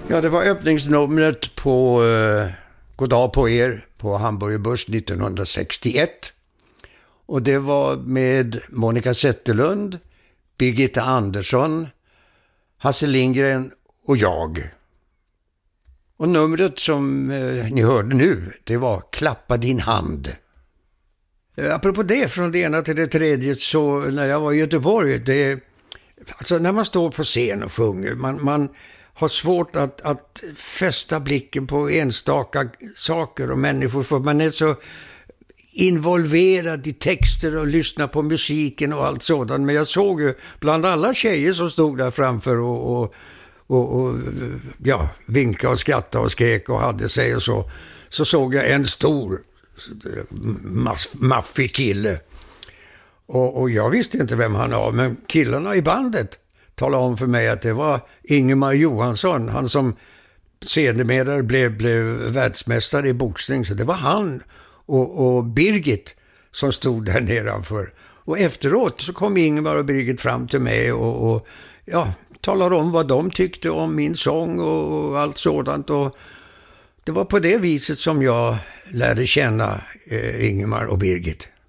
Ja, det var öppningsnumret på Goddag på er på Hamburger Börs 1961. Och det var med Monica Zetterlund, Birgitta Andersson, Hasse Lindgren och jag. Och numret som ni hörde nu, det var Klappa din hand. Apropå det, från det ena till det tredje, så när jag var i Göteborg, alltså när man står på scen och sjunger, man har svårt att fästa blicken på enstaka saker och människor, för man är så involverad i texter och lyssnar på musiken och allt sådant. Men jag såg ju bland alla tjejer som stod där framför och vinka och skratta och skrek och hade sig och så såg jag en stor maffig kille. Och jag visste inte vem han var, men killarna i bandet talade om för mig att det var Ingemar Johansson, han som sedermera blev världsmästare i boxning. Så det var han och Birgit som stod där nedanför. Och efteråt så kom Ingemar och Birgit fram till mig och talade om vad de tyckte om min sång och allt sådant. Och det var på det viset som jag lärde känna Ingemar och Birgit.